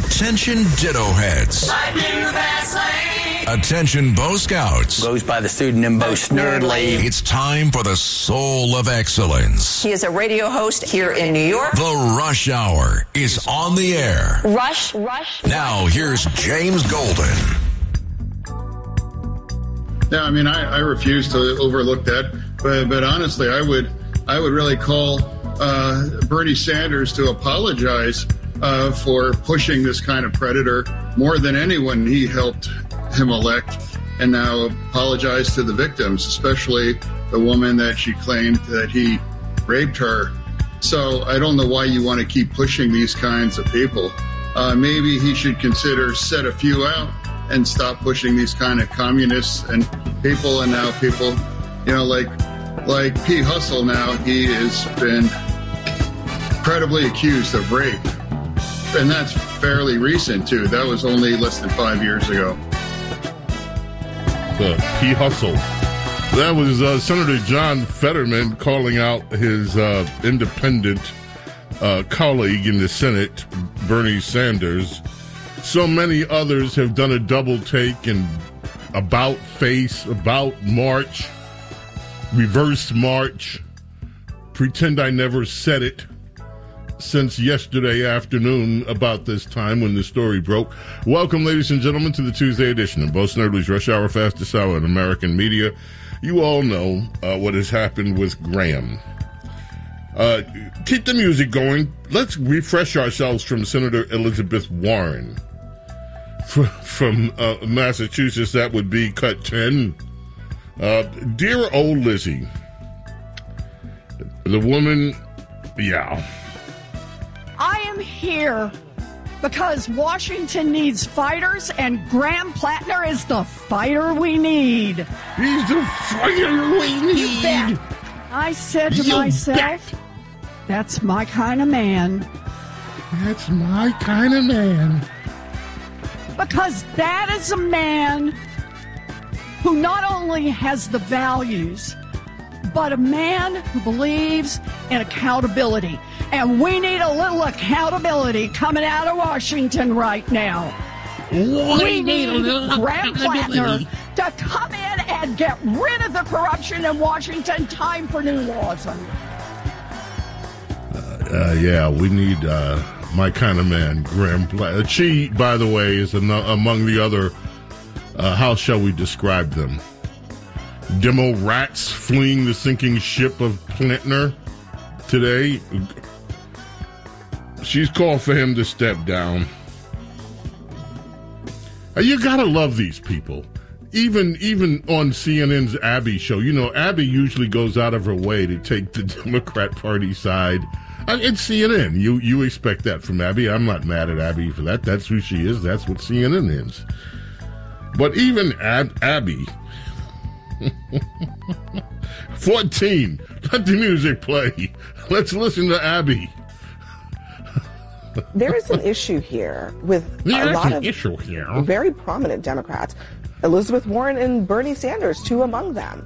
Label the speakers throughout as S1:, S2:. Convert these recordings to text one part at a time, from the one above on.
S1: Attention Ditto Heads. Attention Bo Scouts.
S2: Goes by the pseudonym Bo Snerdley.
S1: It's time for the Soul of Excellence.
S3: He is a radio host here in New York.
S1: The Rush Hour is on the air.
S3: Rush.
S1: Now here's James Golden.
S4: Yeah, I mean, I refuse to overlook that, but honestly, I would really call Bernie Sanders to apologize for pushing this kind of predator more than anyone he helped him elect, and now apologize to the victims, especially the woman that she claimed that he raped her. So I don't know why you want to keep pushing these kinds of people. Maybe he should consider set a few out and stop pushing these kind of communists and people. And now people, like Pete Hussle, now he has been credibly accused of rape. And that's fairly recent, too. That was only less than 5 years ago.
S5: Pete Hussle. That was Senator John Fetterman calling out his independent colleague in the Senate, Bernie Sanders. So many others have done a double take and about face, about March, reverse March, pretend I never said it since yesterday afternoon about this time when the story broke. Welcome, ladies and gentlemen, to the Tuesday edition of Bo Snerdley's Rush Hour, fastest hour in American media. You all know what has happened with Graham. Keep the music going. Let's refresh ourselves from Senator Elizabeth Warren. From Massachusetts, that would be cut 10. Dear old Lizzie, the woman, yeah.
S6: I am here because Washington needs fighters, and Graham Plattner is the fighter we need.
S5: He's the fighter we need.
S6: You bet. I said to myself, that's my kind of man.
S5: That's my kind of man.
S6: Because that is a man who not only has the values, but a man who believes in accountability. And we need a little accountability coming out of Washington right now. We need Graham Plattner to come in and get rid of the corruption in Washington. Time for new laws.
S5: Yeah, we need my kind of man, Graham Plattner. She, by the way, is among the other, how shall we describe them? Demo rats fleeing the sinking ship of Plattner today. She's called for him to step down. You gotta love these people. Even on CNN's Abby show, Abby usually goes out of her way to take the Democrat Party side. It's CNN. You expect that from Abby. I'm not mad at Abby for that. That's who she is. That's what CNN is. But even Abby, 14. Let the music play. Let's listen to Abby.
S7: There is an issue here with a lot of very prominent Democrats, Elizabeth Warren and Bernie Sanders, two among them,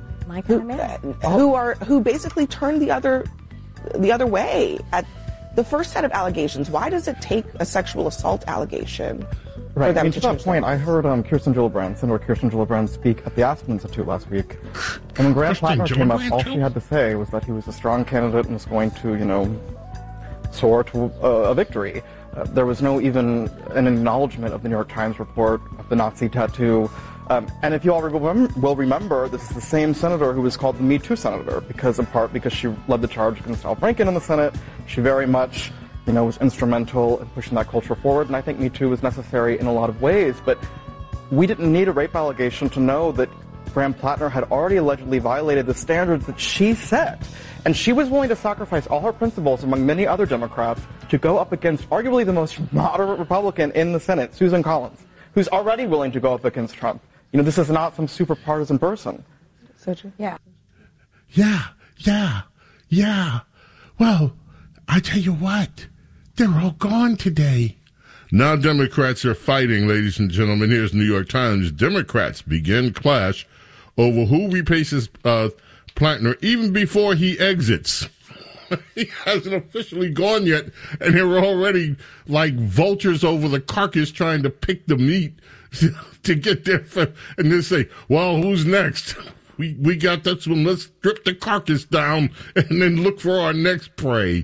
S7: who basically turned the other way at the first set of allegations. Why does it take a sexual assault allegation for them to that point?
S8: I heard Senator Kirsten Gillibrand speak at the Aspen Institute last week, and when Graham Plattner came up, all she had to say was that he was a strong candidate and was going to, soar to a victory. There was no even an acknowledgement of the New York Times report of the Nazi tattoo. And if you all will remember, this is the same senator who was called the Me Too senator, in part because she led the charge against Al Franken in the Senate. She very much, was instrumental in pushing that culture forward. And I think Me Too was necessary in a lot of ways. But we didn't need a rape allegation to know that Graham Plattner had already allegedly violated the standards that she set. And she was willing to sacrifice all her principles, among many other Democrats, to go up against arguably the most moderate Republican in the Senate, Susan Collins, who's already willing to go up against Trump. This is not some super partisan person.
S7: Yeah.
S5: Yeah. Well, I tell you what, they're all gone today. Now Democrats are fighting, ladies and gentlemen. Here's New York Times. Democrats begin clash over who replaces Plattner even before he exits. He hasn't officially gone yet, and they're already like vultures over the carcass trying to pick the meat to get there. And they say, well, who's next? We got this one. Let's strip the carcass down and then look for our next prey.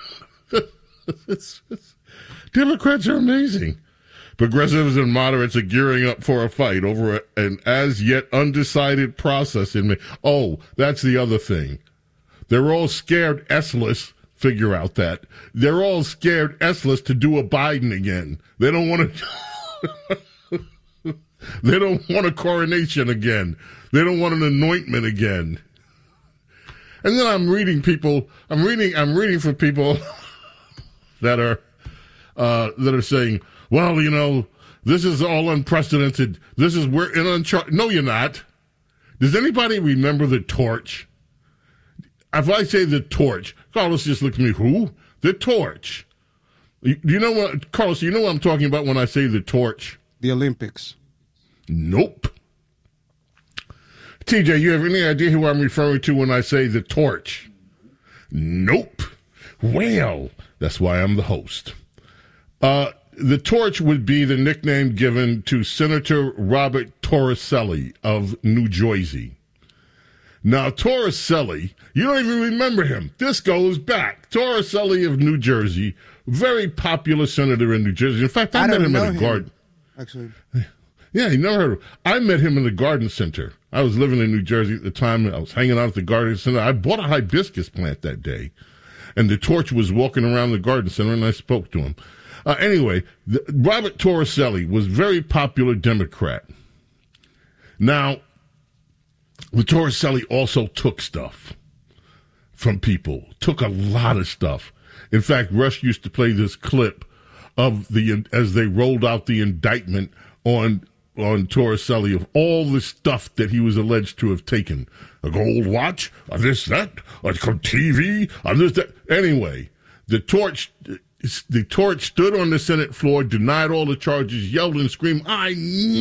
S5: Democrats are amazing. Progressives and moderates are gearing up for a fight over an as-yet undecided process in May. Oh, that's the other thing. They're all scared S-less, figure out that. They're all scared S-less to do a Biden again. They don't want to... They don't want a coronation again. They don't want an anointment again. And then I'm reading for people that are saying, well, you know, this is all unprecedented. We're in uncharted. No, you're not. Does anybody remember the torch? If I say the torch, Carlos just looked at me, who? The torch. You know what, Carlos, you know what I'm talking about when I say the torch?
S9: The Olympics.
S5: Nope. TJ, you have any idea who I'm referring to when I say the torch? Nope. Well, that's why I'm the host. The torch would be the nickname given to Senator Robert Torricelli of New Jersey. Now, Torricelli, you don't even remember him. This goes back. Torricelli of New Jersey, very popular senator in New Jersey. In fact, I met him in a garden.
S9: Actually.
S5: Yeah, you never heard of him. I met him in the garden center. I was living in New Jersey at the time. I was hanging out at the garden center. I bought a hibiscus plant that day. And the torch was walking around the garden center, and I spoke to him. Anyway, Robert Torricelli was a very popular Democrat. Now, the Torricelli also took stuff from people, took a lot of stuff. In fact, Rush used to play this clip of as they rolled out the indictment on Torricelli of all the stuff that he was alleged to have taken. A gold watch, this, that, a TV, this, that. Anyway, the torch stood on the Senate floor, denied all the charges, yelled and screamed, I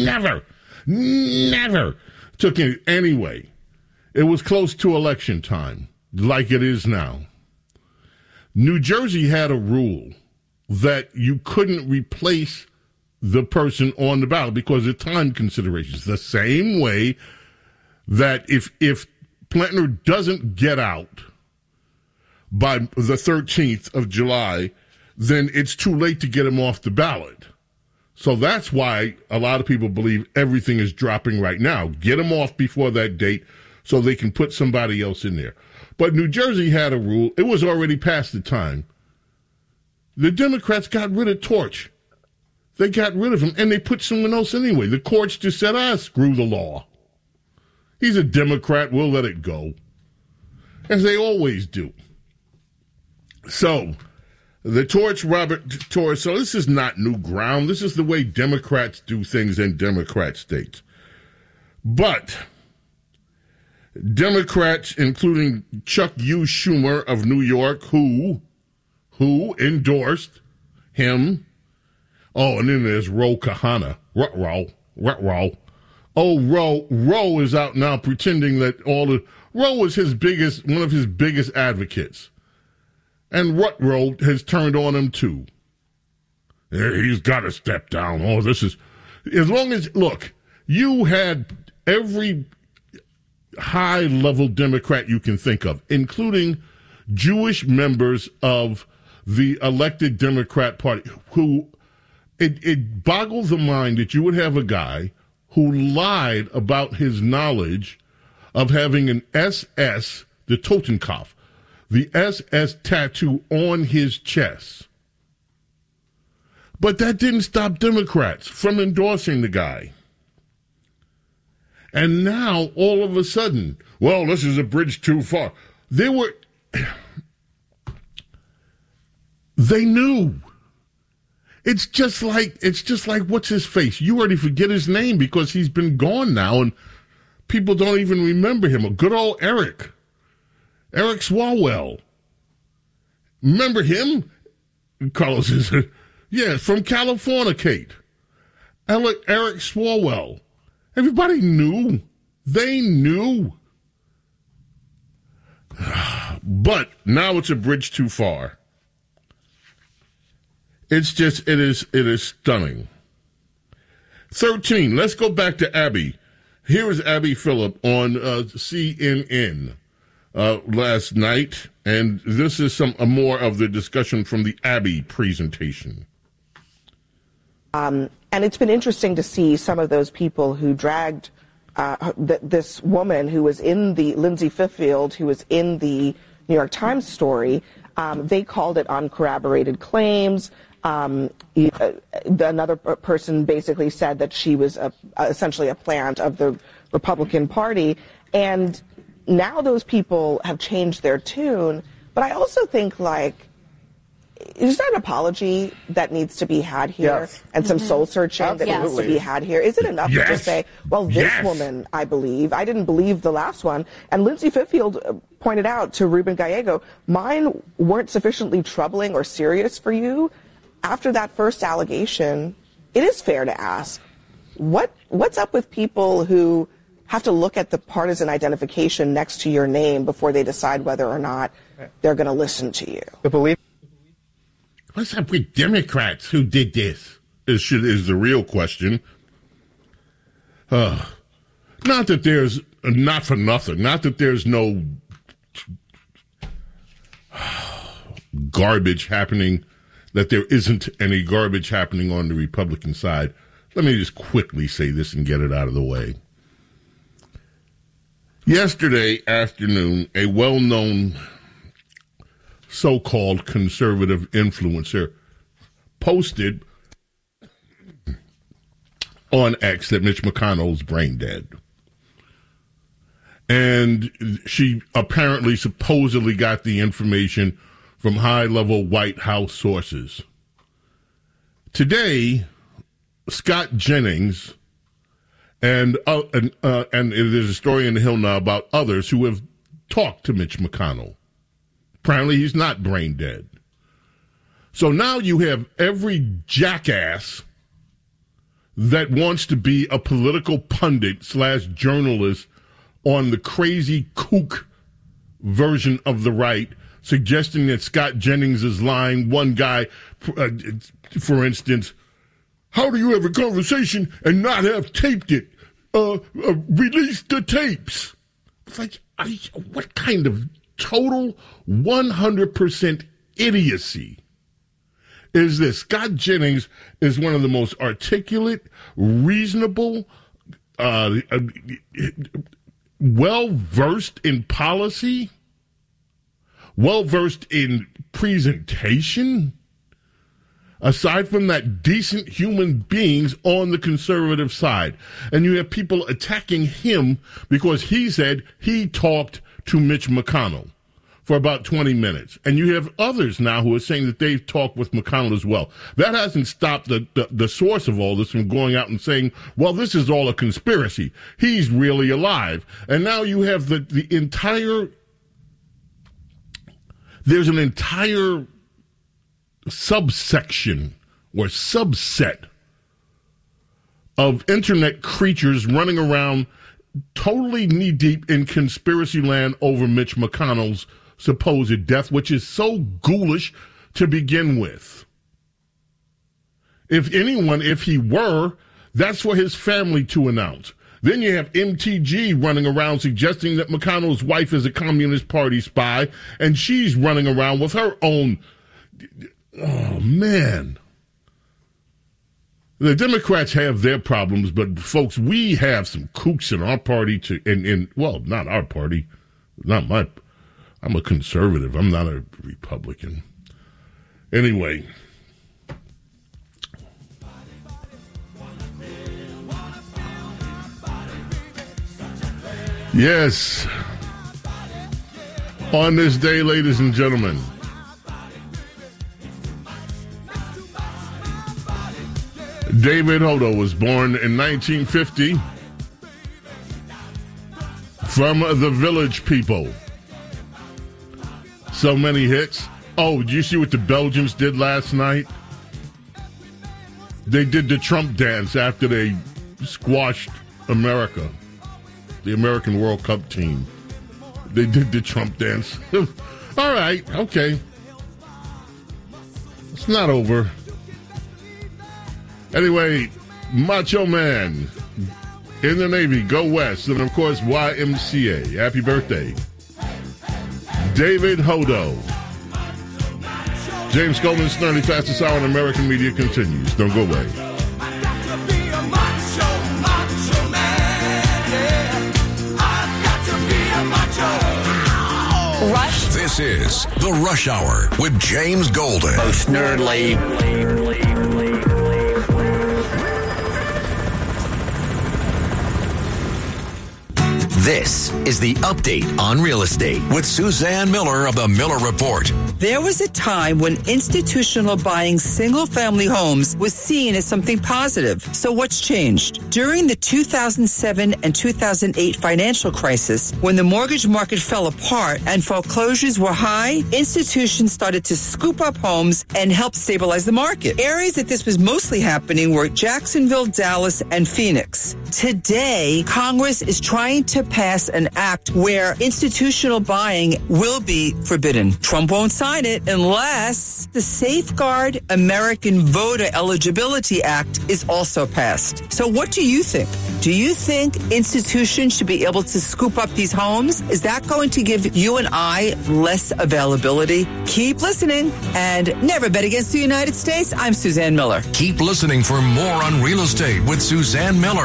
S5: never took it. Anyway, it was close to election time, like it is now. New Jersey had a rule that you couldn't replace the person on the ballot because of time considerations. The same way that if Plantner doesn't get out by the 13th of July, then it's too late to get him off the ballot. So that's why a lot of people believe everything is dropping right now. Get him off before that date so they can put somebody else in there. But New Jersey had a rule. It was already past the time. The Democrats got rid of Torch. They got rid of him, and they put someone else anyway. The courts just said, screw the law. He's a Democrat. We'll let it go. As they always do. So, the torch, Robert Torres, so this is not new ground. This is the way Democrats do things in Democrat states. But Democrats, including Chuck U. Schumer of New York, who endorsed him. Oh, and then there's Ro Kahana. Rutrow. Oh, Ro is out now pretending that Ro was one of his biggest advocates. And Rutrow has turned on him too. He's got to step down. Oh, this is, as long as, look, you had every high-level Democrat you can think of, including Jewish members of the elected Democrat Party, who it boggles the mind that you would have a guy who lied about his knowledge of having an SS, the Totenkopf, the SS tattoo on his chest. But that didn't stop Democrats from endorsing the guy. And now, all of a sudden, well, this is a bridge too far. They knew. It's just like what's his face? You already forget his name because he's been gone now, and people don't even remember him. A good old Eric Swalwell. Remember him? Carlos is from California, Kate. Eric Swalwell. Everybody knew. They knew. But now it's a bridge too far. It is stunning. 13, let's go back to Abby. Here is Abby Phillip on CNN last night, and this is more of the discussion from the Abby presentation.
S7: And it's been interesting to see some of those people who dragged this woman who was in the Lindsay Fiffield, who was in the New York Times story. They called it uncorroborated claims. Another person basically said that she was essentially a plant of the Republican Party. And now those people have changed their tune. But I also think, is there an apology that needs to be had here? Yes. And some soul searching that needs to be had here? Is it enough to just say, well, this woman, I didn't believe the last one. And Lindsay Fiffield pointed out to Ruben Gallego, mine weren't sufficiently troubling or serious for you. After that first allegation, it is fair to ask, what's up with people who have to look at the partisan identification next to your name before they decide whether or not they're going to listen to you?
S5: What's up with Democrats who did this? Is the real question. Not that there's, not for nothing, not that there's no garbage happening, that there isn't any garbage happening on the Republican side. Let me just quickly say this and get it out of the way. Yesterday afternoon, a well-known so-called conservative influencer posted on X that Mitch McConnell's brain dead. And she supposedly got the information from high-level White House sources. Today, Scott Jennings, and there's a story in the Hill now about others who have talked to Mitch McConnell. Apparently, he's not brain dead. So now you have every jackass that wants to be a political pundit / journalist on the crazy kook version of the right, suggesting that Scott Jennings is lying. One guy, for instance, how do you have a conversation and not have taped it? Release the tapes. It's like, what kind of total 100% idiocy is this? Scott Jennings is one of the most articulate, reasonable, well-versed in policy, well-versed in presentation, aside from that, decent human beings on the conservative side. And you have people attacking him because he said he talked to Mitch McConnell for about 20 minutes. And you have others now who are saying that they've talked with McConnell as well. That hasn't stopped the source of all this from going out and saying, well, this is all a conspiracy. He's really alive. And now you have the entire, there's an entire subsection or subset of internet creatures running around totally knee-deep in conspiracy land over Mitch McConnell's supposed death, which is so ghoulish to begin with. If anyone, if he were, that's for his family to announce. Then you have MTG running around suggesting that McConnell's wife is a Communist Party spy, and she's running around with her own. Oh, man. The Democrats have their problems, but folks, we have some kooks in our party well, not our party, I'm a conservative. I'm not a Republican. Anyway. Yes. On this day, ladies and gentlemen, David Hodo was born in 1950 from the Village People. So many hits. Oh, did you see what the Belgians did last night? They did the Trump dance after they squashed America, the American World Cup team. They did the Trump dance. All right, okay. It's not over. Anyway, Macho Man in the Navy, go West. And, of course, YMCA. Happy birthday. David Hodo. James Goldman's Snarly Fastest Hour in American media continues. Don't go away.
S3: Rush.
S1: This is the Rush Hour with James Golden.
S2: Most nerdly.
S1: This is the update on real estate with Suzanne Miller of the Miller Report.
S9: There was a time when institutional buying single-family homes was seen as something positive. So what's changed? During the 2007 and 2008 financial crisis, when the mortgage market fell apart and foreclosures were high, institutions started to scoop up homes and help stabilize the market. Areas that this was mostly happening were Jacksonville, Dallas, and Phoenix. Today, Congress is trying to pass an act where institutional buying will be forbidden. Trump won't sign it unless the Safeguard American Voter Eligibility Act is also passed. So what do you think? Do you think institutions should be able to scoop up these homes? Is that going to give you and I less availability? Keep listening and never bet against the United States. I'm Suzanne Miller.
S1: Keep listening for more on real estate with Suzanne Miller.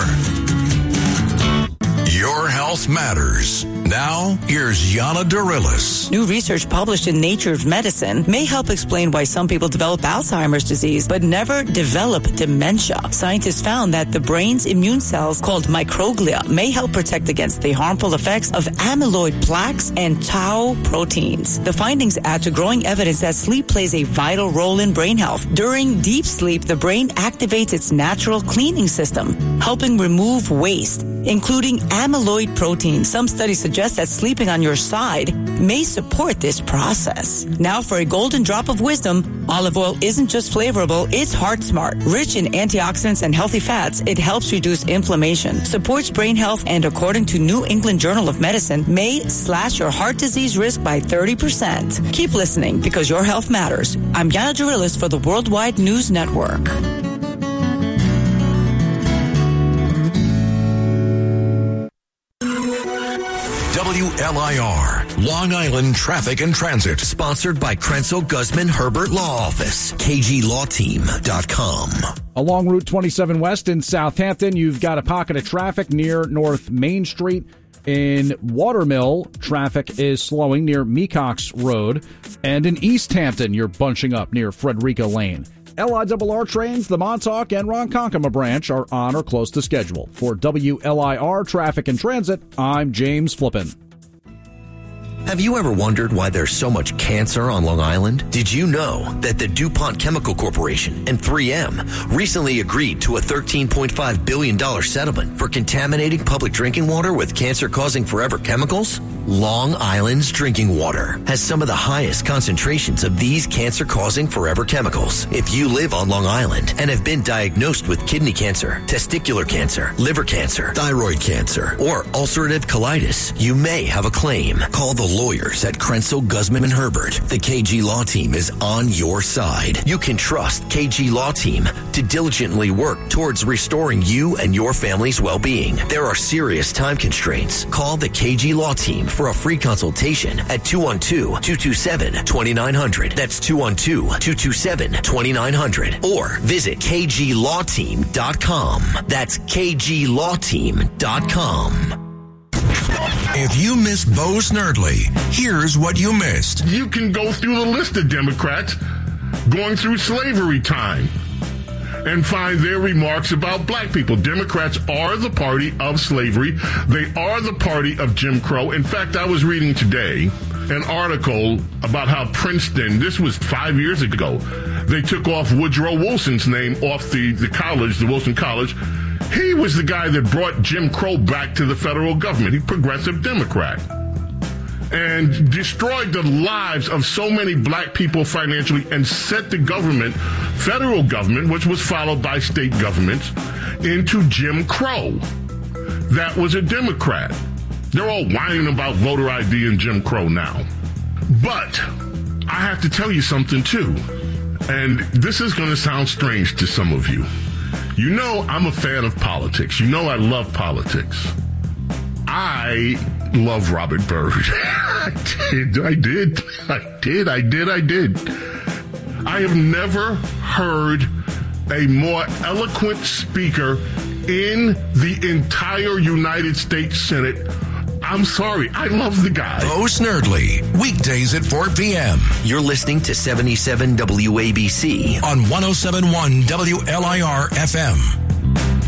S1: Your health matters. Now, here's Yana Dorilis.
S10: New research published in Nature Medicine may help explain why some people develop Alzheimer's disease but never develop dementia. Scientists found that the brain's immune cells, called microglia, may help protect against the harmful effects of amyloid plaques and tau proteins. The findings add to growing evidence that sleep plays a vital role in brain health. During deep sleep, the brain activates its natural cleaning system, helping remove waste, including amyloid protein. Some studies suggest that sleeping on your side may support this process. Now for a golden drop of wisdom, olive oil isn't just flavorable, it's heart smart. Rich in antioxidants and healthy fats, it helps reduce inflammation, supports brain health, and according to New England Journal of Medicine, may slash your heart disease risk by 30%. Keep listening because your health matters. I'm Yana Dorilis for the Worldwide News Network.
S1: WLIR, Long Island Traffic and Transit.
S11: Sponsored by Krenzel Guzman Herbert Law Office. KGLawTeam.com.
S12: Along Route 27 West in Southampton, you've got a pocket of traffic near North Main Street. In Watermill, traffic is slowing near Mecox Road. And in East Hampton, you're bunching up near Frederica Lane. LIRR trains, the Montauk and Ronkonkoma branch are on or close to schedule. For WLIR Traffic and Transit, I'm James Flippin.
S11: Have you ever wondered why there's so much cancer on Long Island? Did you know that the DuPont Chemical Corporation and 3M recently agreed to a $13.5 billion settlement for contaminating public drinking water with cancer-causing forever chemicals? Long Island's drinking water has some of the highest concentrations of these cancer-causing forever chemicals. If you live on Long Island and have been diagnosed with kidney cancer, testicular cancer, liver cancer, thyroid cancer, or ulcerative colitis, you may have a claim. Call the lawyers at Krenzel Guzman Herbert. The KG Law Team is on your side. You can trust KG Law Team to diligently work towards restoring you and your family's well-being. There are serious time constraints. Call the KG Law Team for a free consultation at 212-227-2900. That's 212-227-2900. Or visit KGLawTeam.com. That's KGLawTeam.com.
S1: If you missed Bo Snerdley, here's what you missed.
S5: You can go through the list of Democrats going through slavery time and find their remarks about black people. Democrats are the party of slavery. They are the party of Jim Crow. In fact, I was reading today an article about how Princeton, this was 5 years ago, they took off Woodrow Wilson's name off the college, the Wilson College. He was the guy that brought Jim Crow back to the federal government. He's a progressive Democrat. And destroyed the lives of so many black people financially and set the government, federal government, which was followed by state governments, into Jim Crow. That was a Democrat. They're all whining about voter ID and Jim Crow now. But I have to tell you something, too. And this is going to sound strange to some of you. You know I'm a fan of politics. You know I love politics. I love Robert Byrd. I did. I have never heard a more eloquent speaker in the entire United States Senate. I'm sorry. I love the guy.
S1: Bo Snerdley, weekdays at 4 p.m.
S11: You're listening to 77 WABC
S1: on 107.1 WLIR FM.